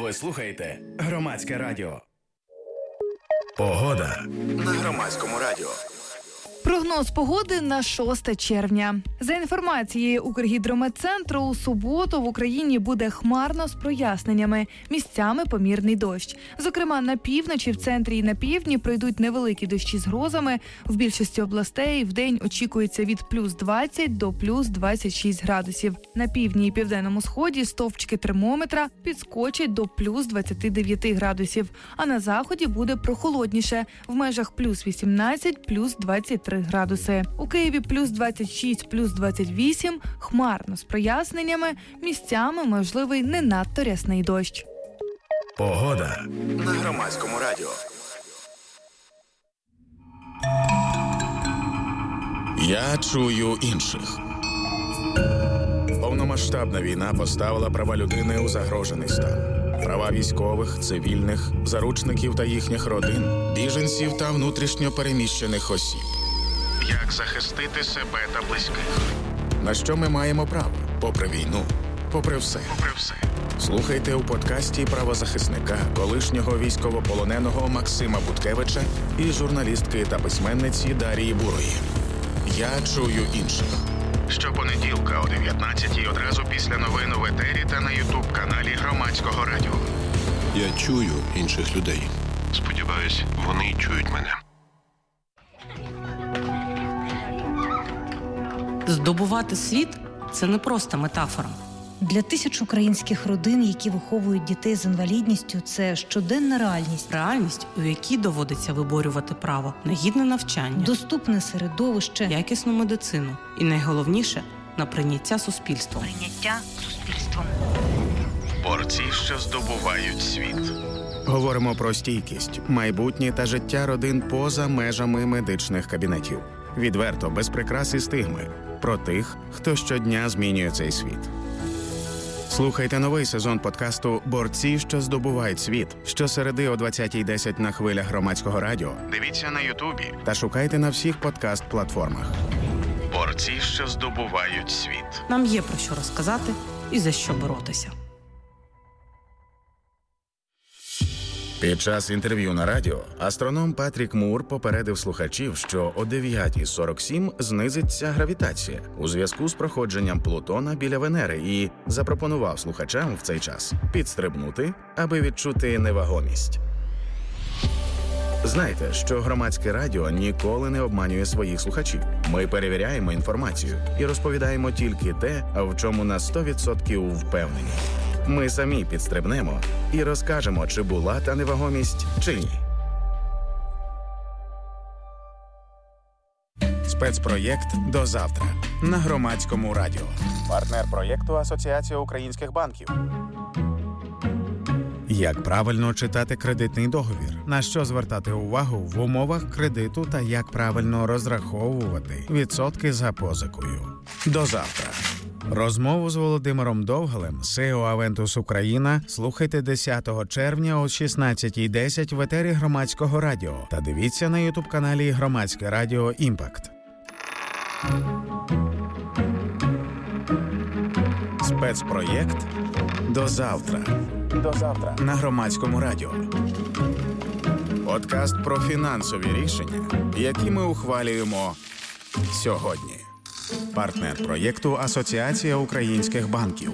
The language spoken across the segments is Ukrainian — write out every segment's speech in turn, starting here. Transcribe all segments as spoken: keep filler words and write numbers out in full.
Ви слухаєте Громадське радіо. Погода на Громадському радіо. Прогноз погоди на шосте червня. За інформацією Укргідрометцентру, у суботу в Україні буде хмарно з проясненнями. Місцями помірний дощ. Зокрема, на півночі, в центрі і на півдні пройдуть невеликі дощі з грозами. В більшості областей вдень очікується від плюс двадцять до плюс двадцять шість градусів. На півдні і південному сході стовпчики термометра підскочать до плюс двадцять дев'ять градусів. А на заході буде прохолодніше. В межах плюс вісімнадцять, плюс двадцять три градуси. У Києві плюс двадцять шість, плюс двадцять вісім, хмарно з проясненнями, місцями можливий не надто рясний дощ. Погода на Громадському радіо. Я чую інших. Повномасштабна війна поставила права людини у загрожений стан. Права військових, цивільних, заручників та їхніх родин, біженців та внутрішньо переміщених осіб. Як захистити себе та близьких? На що ми маємо право? Попри війну, попри все. Попри все. Слухайте у подкасті правозахисника, колишнього військовополоненого Максима Буткевича і журналістки та письменниці Дарії Бурої. Я чую інших. Щопонеділка о дев'ятнадцятій одразу після новин у етері та на ютуб-каналі Громадського радіо. Я чую інших людей. Сподіваюсь, вони чують мене. Здобувати світ – це не просто метафора. Для тисяч українських родин, які виховують дітей з інвалідністю, це щоденна реальність. Реальність, у якій доводиться виборювати право на гідне навчання, доступне середовище, якісну медицину і, найголовніше, на прийняття суспільством. Прийняття суспільством. Борці, що здобувають світ. Говоримо про стійкість, майбутнє та життя родин поза межами медичних кабінетів. Відверто, без прикрас і стигми. Про тих, хто щодня змінює цей світ. Слухайте новий сезон подкасту «Борці, що здобувають світ» щосереди о двадцятій десять на хвилях Громадського радіо. Дивіться на Ютубі та шукайте на всіх подкаст-платформах. Борці, що здобувають світ. Нам є про що розказати і за що боротися. Під час інтерв'ю на радіо астроном Патрік Мур попередив слухачів, що о дев'ята сорок сім знизиться гравітація у зв'язку з проходженням Плутона біля Венери і запропонував слухачам в цей час підстрибнути, аби відчути невагомість. Знайте, що Громадське радіо ніколи не обманює своїх слухачів. Ми перевіряємо інформацію і розповідаємо тільки те, в чому на сто відсотків впевнені. Ми самі підстрибнемо і розкажемо, чи була та невагомість, чи ні. Спецпроєкт «До завтра» на Громадському радіо. Партнер проєкту Асоціація українських банків. Як правильно читати кредитний договір? На що звертати увагу в умовах кредиту та як правильно розраховувати відсотки за позикою? До завтра. Розмову з Володимиром Довгалем, сі і о Aventus Україна, слухайте десятого червня о шістнадцятій десять в етері Громадського радіо та дивіться на ютуб-каналі Громадське радіо «Імпакт». Спецпроєкт «До завтра». До завтра на Громадському радіо. Подкаст про фінансові рішення, які ми ухвалюємо сьогодні. Партнер проєкту Асоціація українських банків.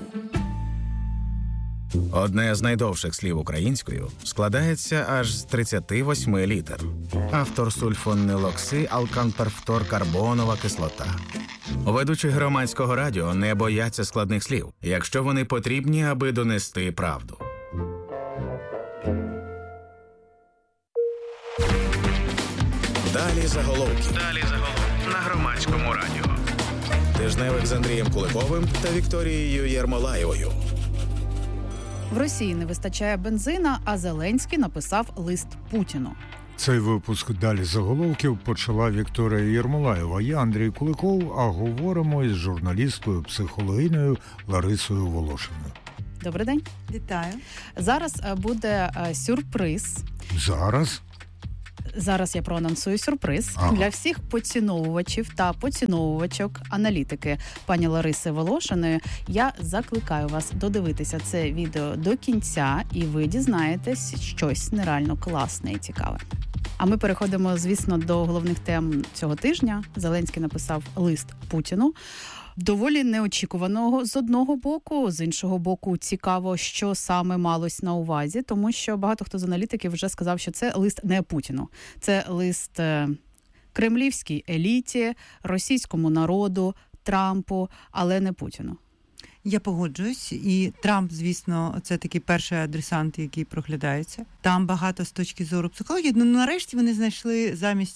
Одне з найдовших слів українською складається аж з тридцяти восьми літер. Автор сульфонилокси алканперфторкарбонова кислота. Ведучі Громадського радіо не бояться складних слів, якщо вони потрібні, аби донести правду. Далі заголовки. Далі заголовки на Громадському радіо. Тижневик з Андрієм Куликовим та Вікторією Єрмолаєвою. В Росії не вистачає бензина, а Зеленський написав лист Путіну. Цей випуск «Далі заголовків» почала Вікторія Єрмолаєва. Я Андрій Куликов, а говоримо із журналісткою-психологинею Ларисою Волошиною. Добрий день. Вітаю. Зараз буде сюрприз. Зараз? Зараз я проанонсую сюрприз ага. для всіх поціновувачів та поціновувачок аналітики пані Лариси Волошиної. Я закликаю вас додивитися це відео до кінця, і ви дізнаєтесь щось нереально класне і цікаве. А ми переходимо, звісно, до головних тем цього тижня. Зеленський написав лист Путіну. Доволі неочікуваного з одного боку, з іншого боку цікаво, що саме малось на увазі, тому що багато хто з аналітиків вже сказав, що це лист не Путіну. Це лист кремлівській еліті, російському народу, Трампу, але не Путіну. Я погоджуюсь, і Трамп, звісно, це такий перший адресант, який проглядається. Там багато з точки зору психології. Ну, нарешті вони знайшли замість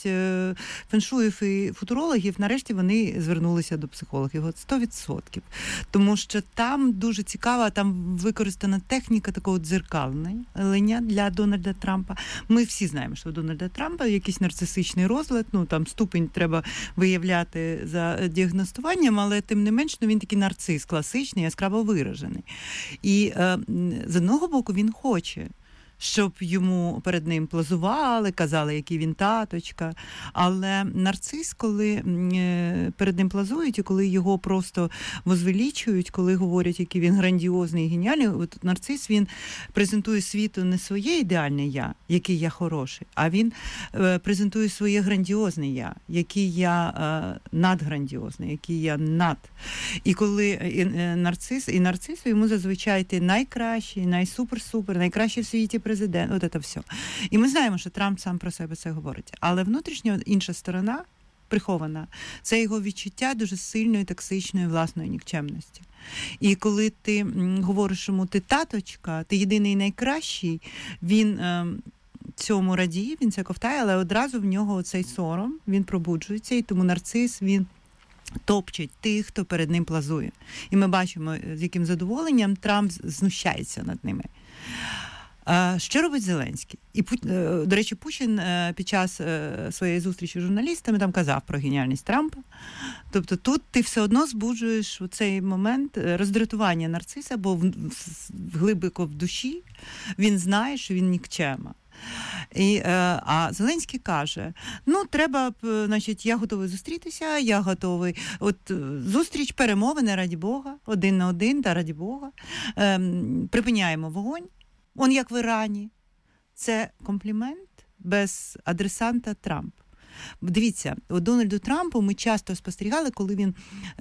феншуїв і футурологів, нарешті вони звернулися до психологів. От сто відсотків. Тому що там дуже цікава, там використана техніка такого дзеркалення для Дональда Трампа. Ми всі знаємо, що у Дональда Трампа якийсь нарцисичний розлад, ну, там ступінь треба виявляти за діагностуванням, але тим не менш, ну, він такий нарцис класичний, яскраво виражений. І е, з одного боку він хоче, щоб йому перед ним плазували, казали, який він таточка. Але нарцис, коли перед ним плазують, і коли його просто возвеличують, коли говорять, який він грандіозний і геніальний, от нарцис, він презентує світу не своє ідеальне я, який я хороший, а він презентує своє грандіозне я, який я надграндіозний, який я над. І коли і нарцис, і нарцис йому зазвичай ти найкращий, найсупер-супер, найкращий в світі президент, от це все. І ми знаємо, що Трамп сам про себе це говорить. Але внутрішньо інша сторона, прихована, це його відчуття дуже сильної, токсичної власної нікчемності. І коли ти говориш йому, ти таточка, ти єдиний і найкращий, він е, цьому радіє, він це ковтає, але одразу в нього цей сором, він пробуджується, і тому нарцис, він топчить тих, хто перед ним плазує. І ми бачимо, з яким задоволенням Трамп знущається над ними. Що робить Зеленський? І, до речі, Путін під час своєї зустрічі з журналістами там казав про геніальність Трампа. Тобто тут ти все одно збуджуєш у цей момент роздратування нарциса, бо глибоко в душі він знає, що він нікчема. І, а Зеленський каже, ну, треба, значить, я готовий зустрітися, я готовий, от, зустріч, перемовини, раді Бога, один на один, та раді Бога, ем, припиняємо вогонь. Он як в Ірані. Це комплімент без адресанта Трамп. Дивіться, у Дональду Трампу ми часто спостерігали, коли він,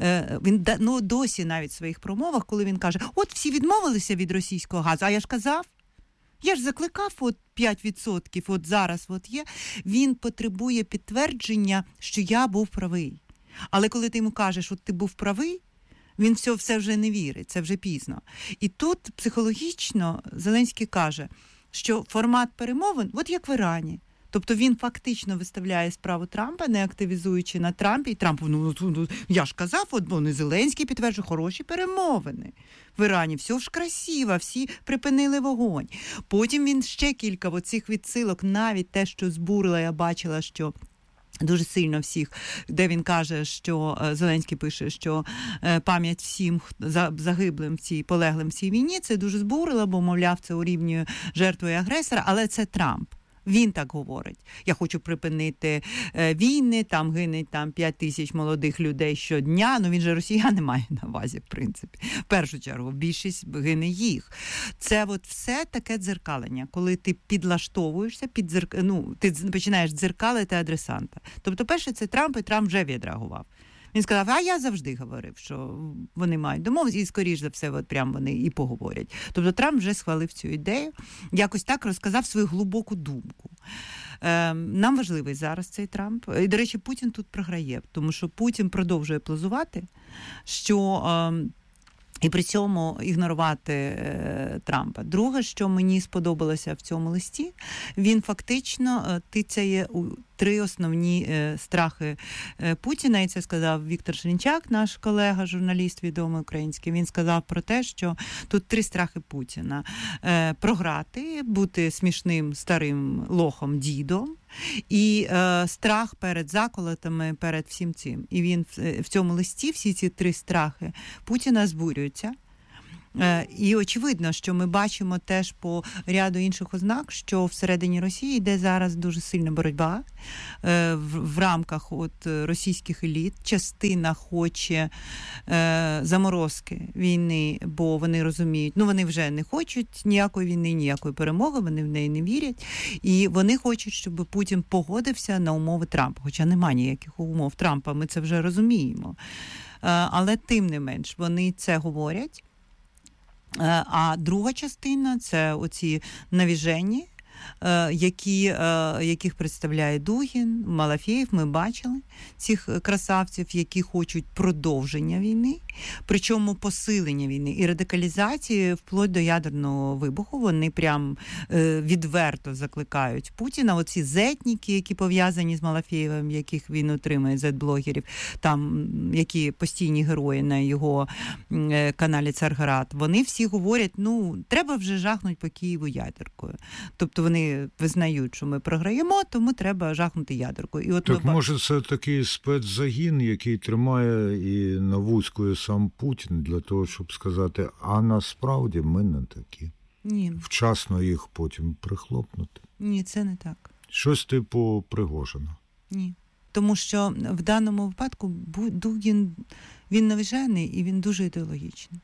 він ну, досі навіть в своїх промовах, коли він каже, от всі відмовилися від російського газу, а я ж казав, я ж закликав от п'ять відсотків, от зараз от є. Він потребує підтвердження, що я був правий. Але коли ти йому кажеш, от ти був правий, він все, все вже не вірить, це вже пізно. І тут психологічно Зеленський каже, що формат перемовин, от як в Ірані. Тобто він фактично виставляє справу Трампа, не активізуючи на Трампі. І Трамп, ну, ну я ж казав, от, бо не Зеленський підтверджує, хороші перемовини. В Ірані все ж красиво, всі припинили вогонь. Потім він ще кілька оцих відсилок, навіть те, що збурила, я бачила, що дуже сильно всіх, де він каже, що Зеленський пише, що пам'ять всім загиблим в цій, полеглим в цій війні, це дуже збурило, бо, мовляв, це урівнює жертвою агресора, але це Трамп. Він так говорить. Я хочу припинити е, війни, там гине там, п'ять тисяч молодих людей щодня. Ну він же росіян не має на увазі, в принципі. В першу чергу, більшість гине їх. Це от все таке дзеркалення, коли ти підлаштовуєшся, під дзерк... ну, ти починаєш дзеркалити адресанта. Тобто, перше, це Трамп, і Трамп вже відреагував. Він сказав, а я завжди говорив, що вони мають домовитися, і, скоріш за все, от прям вони і поговорять. Тобто Трамп вже схвалив цю ідею, якось так розказав свою глибоку думку. Е, нам важливий зараз цей Трамп. І, до речі, Путін тут програє, тому що Путін продовжує плазувати, що... Е, і при цьому ігнорувати е, Трампа. Друге, що мені сподобалося в цьому листі, він фактично е, тицяє у три основні е, страхи е, Путіна, і це сказав Віктор Шинчак, наш колега, журналіст відомий український. Він сказав про те, що тут три страхи Путіна. Е, програти, бути смішним старим лохом-дідом, і е, страх перед заколотами, перед всім цим. І він в, в цьому листі всі ці три страхи Путіна збурюються. І очевидно, що ми бачимо теж по ряду інших ознак, що всередині Росії йде зараз дуже сильна боротьба в рамках от російських еліт. Частина хоче заморозки війни, бо вони розуміють, ну вони вже не хочуть ніякої війни, ніякої перемоги, вони в неї не вірять. І вони хочуть, щоб Путін погодився на умови Трампа, хоча немає ніяких умов Трампа, ми це вже розуміємо. Але тим не менш, вони це говорять. А друга частина – це оці навіжені, які, яких представляє Дугін, Малафєєв. Ми бачили цих красавців, які хочуть продовження війни, причому посилення війни і радикалізації вплоть до ядерного вибуху. Вони прям відверто закликають Путіна. Оці зетніки, які пов'язані з Малафєєвим, яких він отримує, зет-блогерів, там, які постійні герої на його каналі Царград, вони всі говорять, ну, треба вже жахнути по Києву ядеркою. Тобто вони визнають, що ми програємо, тому треба жахнути ядеркою. І от так ми... може це такий спецзагін, який тримає і навузькує сам Путін для того, щоб сказати, а насправді ми не такі. Ні. Вчасно їх потім прихлопнути. Ні, це не так. Щось типу Пригожина. Ні. Тому що в даному випадку Дугін, він навіжений і він дуже ідеологічний.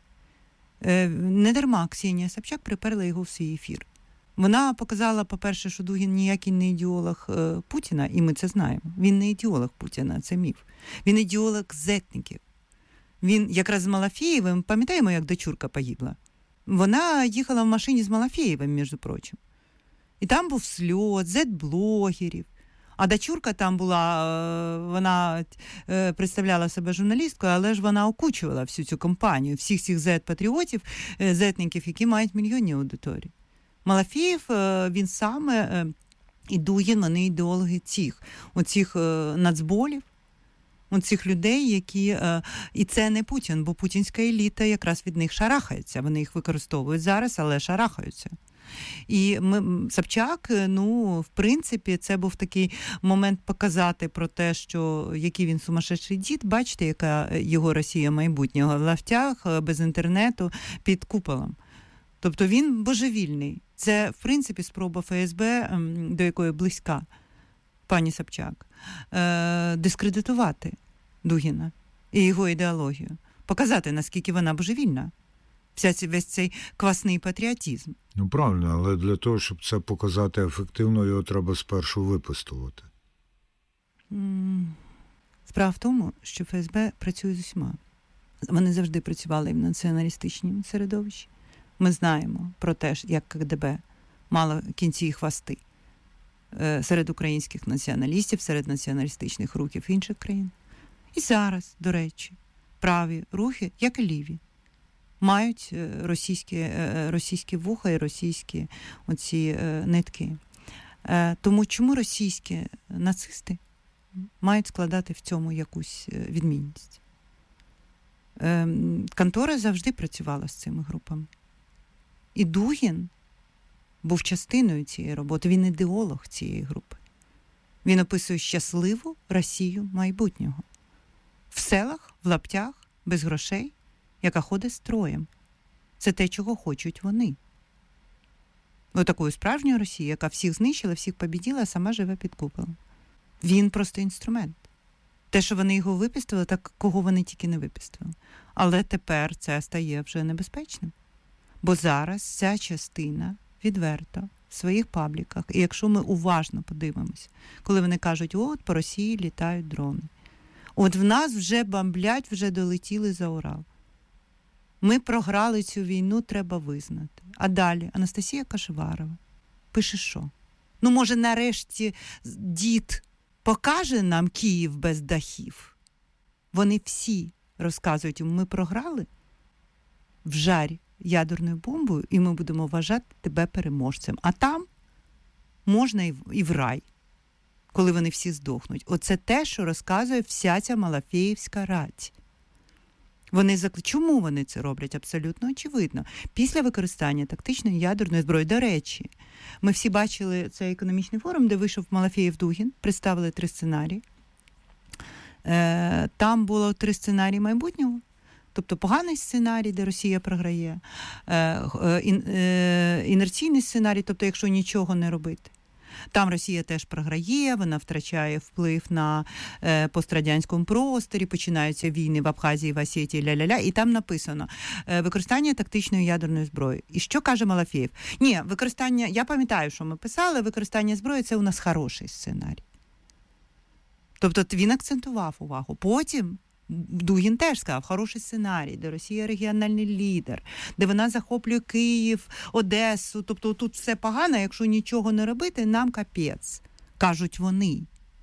Не дарма Ксенія Собчак приперла його в свій ефір. Вона показала, по-перше, що Дугін ніякий не ідеолог е, Путіна, і ми це знаємо. Він не ідеолог Путіна, це міф. Він ідеолог зетників. Він якраз з Малафєєвим, пам'ятаємо, як дочурка погибла? Вона їхала в машині з Малафєєвим, між прочим. І там був сльот, зет-блогерів. А дочурка там була, вона представляла себе журналісткою, але ж вона окучувала всю цю компанію, всіх цих зет-патріотів, зетників, які мають мільйонні аудиторії. Малафєєв, він саме, і Дугін, вони ідеологи цих, оцих нацболів, оцих людей, які, і це не Путін, бо путінська еліта якраз від них шарахається, вони їх використовують зараз, але шарахаються. І ми, Собчак, ну, в принципі, це був такий момент показати про те, що який він сумасшедший дід. Бачите, яка його Росія майбутнього в лафтях, без інтернету, під куполом. Тобто він божевільний. Це, в принципі, спроба Ф С Б, до якої близька пані Собчак, дискредитувати Дугіна і його ідеологію. Показати, наскільки вона божевільна. Весь цей квасний патріотизм. Ну, правильно, але для того, щоб це показати ефективно, його треба спершу випистувати. Справа в тому, що Ф С Б працює з усіма. Вони завжди працювали в націоналістичному середовищі. Ми знаємо про те, як К Г Б мало кінці і хвости серед українських націоналістів, серед націоналістичних рухів інших країн. І зараз, до речі, праві рухи, як і ліві, мають російські, російські вуха і російські оці нитки. Тому чому російські нацисти мають складати в цьому якусь відмінність? Контора завжди працювала з цими групами. І Дугін був частиною цієї роботи, він ідеолог цієї групи. Він описує щасливу Росію майбутнього. В селах, в лаптях, без грошей, яка ходить строєм. Це те, чого хочуть вони. Отакою справжньою Росією, яка всіх знищила, всіх побіділа, а сама живе під куполом. Він просто інструмент. Те, що вони його випістили, так кого вони тільки не випістили. Але тепер це стає вже небезпечним. Бо зараз ця частина відверто в своїх пабліках, і якщо ми уважно подивимося, коли вони кажуть, от по Росії літають дрони. От в нас вже бомблять, вже долетіли за Урал. Ми програли цю війну, треба визнати. А далі Анастасія Кашеварова пише що? Ну, може, нарешті дід покаже нам Київ без дахів? Вони всі розказують, ми програли в жарі ядерною бомбою, і ми будемо вважати тебе переможцем. А там можна і в, і в рай, коли вони всі здохнуть. Оце те, що розказує вся ця Малафєєвська рать. Вони закли... Чому вони це роблять? Абсолютно очевидно. Після використання тактичної ядерної зброї, до речі, ми всі бачили цей економічний форум, де вийшов Малафєєв Дугін, представили три сценарії. Е, там було три сценарії майбутнього. Тобто поганий сценарій, де Росія програє, інерційний сценарій, тобто якщо нічого не робити. Там Росія теж програє, вона втрачає вплив на е, пострадянському просторі, починаються війни в Абхазії, в Осетії, ля-ля-ля, і там написано е, використання тактичної ядерної зброї. І що каже Малафєєв? Ні, використання, я пам'ятаю, що ми писали, використання зброї – це у нас хороший сценарій. Тобто він акцентував увагу. Потім Дугін теж сказав, хороший сценарій, де Росія регіональний лідер, де вона захоплює Київ, Одесу, тобто тут все погано, якщо нічого не робити, нам капець, кажуть вони.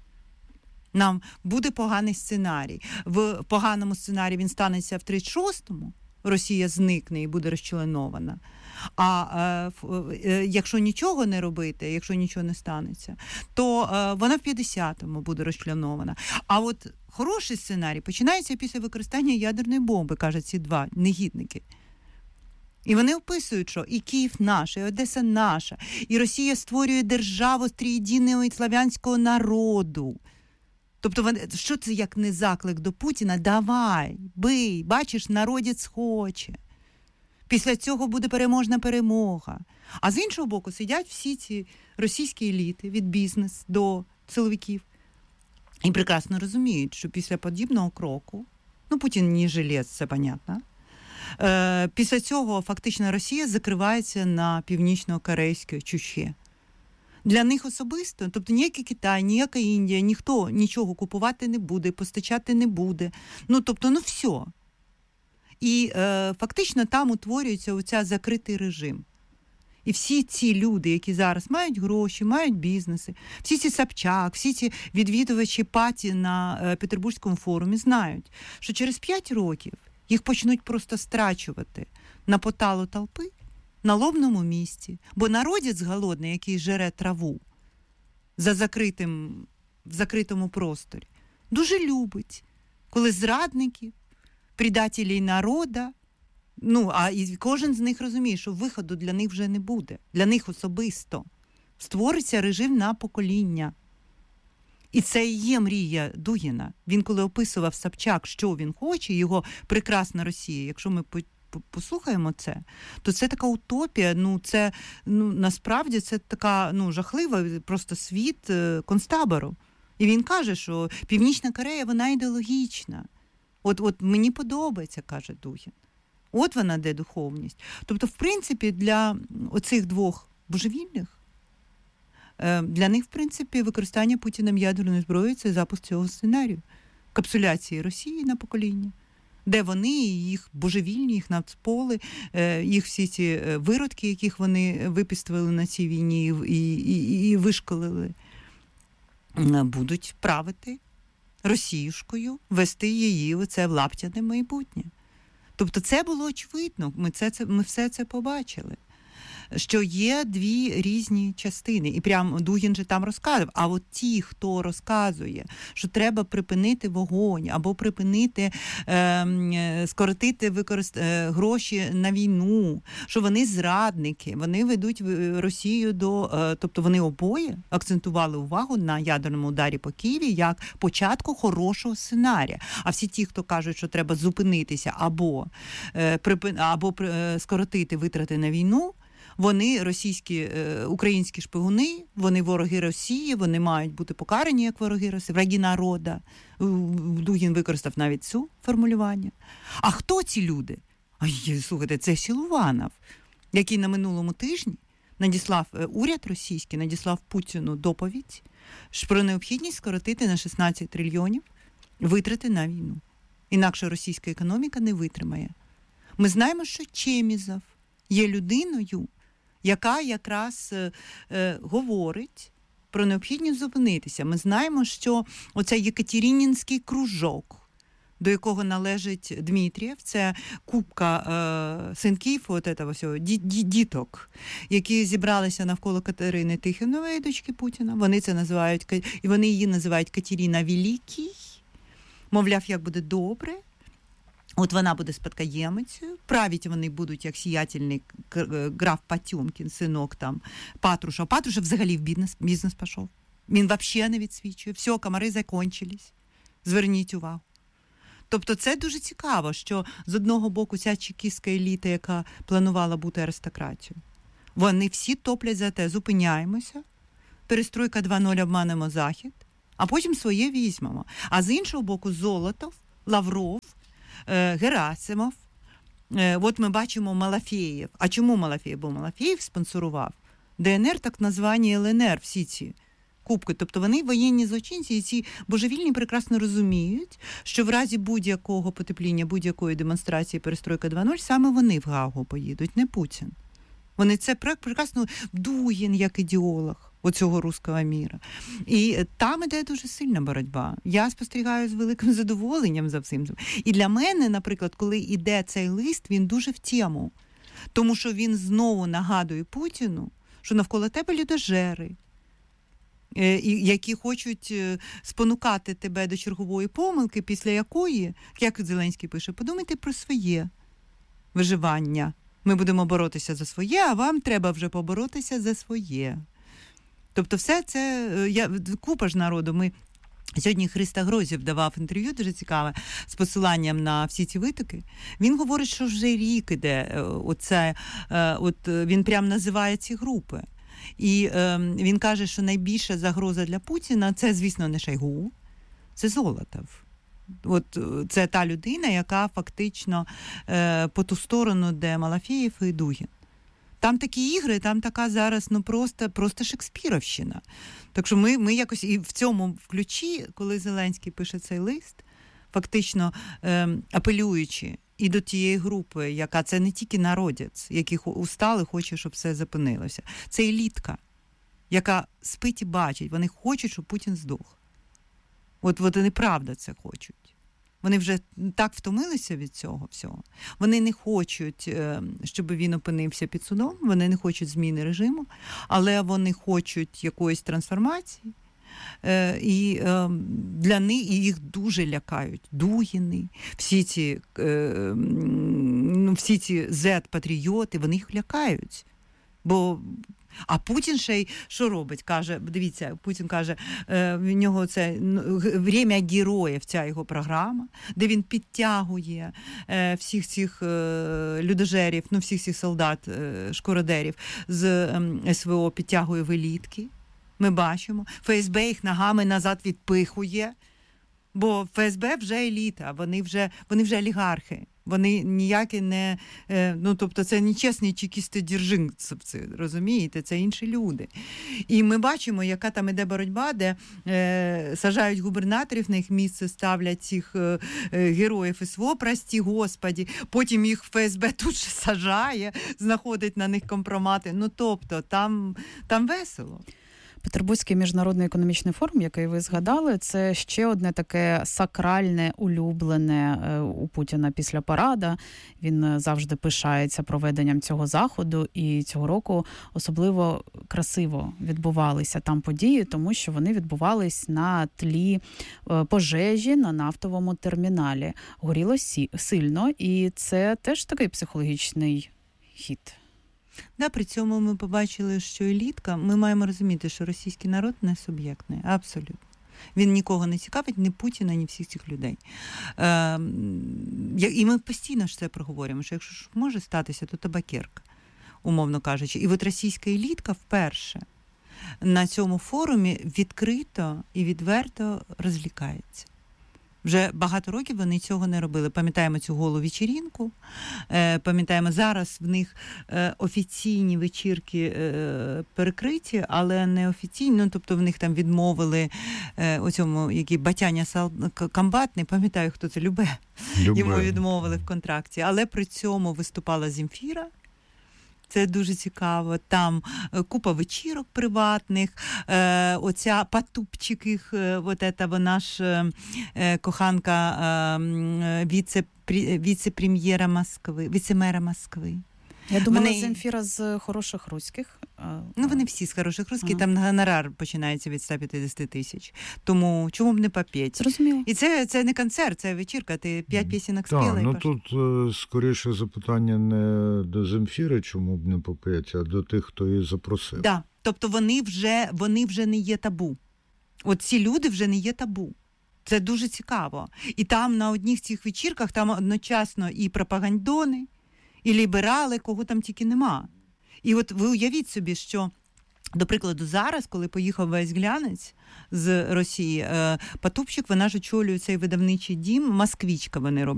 Нам буде поганий сценарій. В поганому сценарії він станеться в тридцять шостому, Росія зникне і буде розчленована. А е, е, якщо нічого не робити, якщо нічого не станеться, то е, вона в п'ятдесятому буде розчленована. А от хороший сценарій починається після використання ядерної бомби, кажуть ці два негідники. І вони описують, що і Київ наш, і Одеса наша, і Росія створює державу з триєдиного славянського народу. Тобто, вони, що це як не заклик до Путіна? Давай, бий, бачиш, народець хоче. Після цього буде переможна перемога. А з іншого боку сидять всі ці російські еліти, від бізнесу до силовиків, і прекрасно розуміють, що після подібного кроку, ну, Путін не жилець, це понятно, е, після цього фактично Росія закривається на північно-корейське чуще. Для них особисто, тобто ніякий Китай, ніяка Індія, ніхто нічого купувати не буде, постачати не буде. Ну, тобто, ну, все. І е, фактично там утворюється оця закритий режим. І всі ці люди, які зараз мають гроші, мають бізнеси, всі ці Собчак, всі ці відвідувачі паті на е, Петербурзькому форумі знають, що через п'ять років їх почнуть просто страчувати на поталу толпи, на лобному місці. Бо народець голодний, який жере траву за закритим, в закритому просторі, дуже любить, коли зрадників, предателей народа, ну, а і кожен з них розуміє, що виходу для них вже не буде. Для них особисто. Створиться режим на покоління. І це і є мрія Дугіна. Він коли описував Собчак, що він хоче, його прекрасна Росія, якщо ми послухаємо це, то це така утопія, ну, це, ну, насправді, це така, ну, жахлива просто світ концтабору. І він каже, що Північна Корея, вона ідеологічна. От, от мені подобається, каже Дугін. От вона де духовність. Тобто, в принципі, для оцих двох божевільних, для них, в принципі, використання Путіним ядерної зброї – це запуск цього сценарію. Капсуляції Росії на покоління, де вони, їх божевільні, їх нацполи, їх всі ці виродки, яких вони випістували на цій війні і, і, і вишколили, будуть правити Росіюшкою, вести її в це лаптяне майбутнє. Тобто це було очевидно, ми, це, це, ми все це побачили, що є дві різні частини. І прямо Дугін же там розказував, а от ті, хто розказує, що треба припинити вогонь, або припинити, е, скоротити використ... гроші на війну, що вони зрадники, вони ведуть Росію до... Е, тобто вони обоє акцентували увагу на ядерному ударі по Києві як початку хорошого сценарія. А всі ті, хто кажуть, що треба зупинитися або, е, припин... або е, скоротити витрати на війну, вони російські, е, українські шпигуни, вони вороги Росії, вони мають бути покарані як вороги Росії, враги народа. Дугін використав навіть цю формулювання. А хто ці люди? Ай, слухайте, це Силуанов, який на минулому тижні надіслав, уряд російський надіслав Путіну доповідь про необхідність скоротити на шістнадцять трильйонів витрати на війну. Інакше російська економіка не витримає. Ми знаємо, що Чемізов є людиною, яка якраз е, е, говорить про необхідність зупинитися. Ми знаємо, що оцей Єкатеринінський кружок, до якого належить Дмитрієв, це купка е, синків от этого всього, ді, ді, діток, які зібралися навколо Катерини Тихонової, дочки Путіна. Вони це називають, і вони її називають Катерина Великий. Мовляв, як буде добре. От вона буде спадкоємицею, править вони будуть як сіятельний граф Потьомкін, синок там Патруша. Патруша взагалі в бізнес, бізнес пішов. Він взагалі не відсвічує. Все, комари закінчились. Зверніть увагу. Тобто це дуже цікаво, що з одного боку ця чекістська еліта, яка планувала бути аристократією, вони всі топлять за те, зупиняємося, перестройка два нуль, обманемо Захід, а потім своє візьмемо. А з іншого боку Золотов, Лавров, Герасимов, от ми бачимо Малафєєв. А чому Малафєєв? Бо Малафєєв спонсорував ДНР, так названі ЛНР, всі ці кубки. Тобто вони воєнні злочинці, і ці божевільні прекрасно розуміють, що в разі будь-якого потепління, будь-якої демонстрації перестройка два нуль, саме вони в Гаагу поїдуть, не Путін. Вони це прекрасно, Дугін як ідеолог оцього руського міра. І там іде дуже сильна боротьба. Я спостерігаю з великим задоволенням за всім. І для мене, наприклад, коли іде цей лист, він дуже в тему. Тому що він знову нагадує Путіну, що навколо тебе людожери, які хочуть спонукати тебе до чергової помилки, після якої, як Зеленський пише, подумайте про своє виживання. Ми будемо боротися за своє, а вам треба вже поборотися за своє. Тобто все це, я, купа ж народу, ми сьогодні Христа Грозєв давав інтерв'ю, дуже цікаве, з посиланням на всі ці витоки. Він говорить, що вже рік іде, оце, от він прям називає ці групи. І е, він каже, що найбільша загроза для Путіна – це, звісно, не Шойгу, це Золотов. От це та людина, яка фактично е, по ту сторону, де Малафєєв і Дугін. Там такі ігри, там така зараз, ну, просто, просто Шекспіровщина. Так що ми, ми якось і в цьому ключі, коли Зеленський пише цей лист, фактично е, апелюючи і до тієї групи, яка це не тільки народець, який устали, хоче, щоб все зупинилося. Це елітка, яка спить і бачить. Вони хочуть, щоб Путін здох. От, от вони правда це хочуть. Вони вже так втомилися від цього всього. Вони не хочуть, щоб він опинився під судом, вони не хочуть зміни режиму, але вони хочуть якоїсь трансформації. І для них, і їх дуже лякають Дугіни, всі ці, ну, всі ці зет-патріоти, вони їх лякають. Бо А Путін ще й що робить? Каже, дивіться, Путін каже, в нього це «Время героїв», ця його програма, де він підтягує всіх цих людожерів, ну всіх цих солдат, шкородерів з СВО, підтягує в елітки. Ми бачимо. ФСБ їх ногами назад відпихує, бо ФСБ вже еліта, вони вже, вони вже олігархи. Вони ніякі не, ну, тобто це не чесні чекісти-держинцевці, розумієте, це інші люди. І ми бачимо, яка там іде боротьба, де е, сажають губернаторів, на їх місце ставлять цих е, героїв СВО, прості господі, потім їх ФСБ тут же сажає, знаходить на них компромати. Ну, тобто, там, там весело. Петербурзький міжнародний економічний форум, який ви згадали, це ще одне таке сакральне, улюблене у Путіна після парада. Він завжди пишається проведенням цього заходу, і цього року особливо красиво відбувалися там події, тому що вони відбувались на тлі пожежі на нафтовому терміналі. Горіло сильно, і це теж такий психологічний хід. Да, при цьому ми побачили, що елітка, ми маємо розуміти, що російський народ не суб'єктний, абсолютно. Він нікого не цікавить, ні Путіна, ні всіх цих людей. Е, і ми постійно ж це проговорюємо, що якщо ж може статися, то табакерка, умовно кажучи. І от російська елітка вперше на цьому форумі відкрито і відверто розлікається. Вже багато років вони цього не робили. Пам'ятаємо цю голу вечірінку, пам'ятаємо, зараз в них офіційні вечірки перекриті, але не офіційні, ну, тобто в них там відмовили оцьому, який Батяня Комбат, не пам'ятаю, хто це, Любе, Любе. Йому відмовили в контракті, але при цьому виступала Земфіра. Це дуже цікаво. Там купа вечірок приватних, е, оця Потупчик їх, е, от ета вона ж е, коханка е, віце, віце-прем'єра Москви, віце-мера Москви. Я думала, вони... Земфіра з хороших руських. Ну, вони всі з хороших руських, ага. Там гонорар починається від сто п'ятдесят тисяч. Тому чому б не попеть? Зрозуміло. І це, це не концерт, це вечірка, ти п'ять пісенок спіла. Так, ну тут скоріше запитання не до Земфіри, чому б не попеть, а до тих, хто її запросив. Так, тобто вони вже, вони вже не є табу. От ці люди вже не є табу. Це дуже цікаво. І там на одних цих вечірках там одночасно і пропагандони, і ліберали, кого там тільки нема. І от ви уявіть собі, що, до прикладу, зараз, коли поїхав весь глянець з Росії, Потупчик, вона ж очолює цей видавничий дім, Москвічка вони роблять.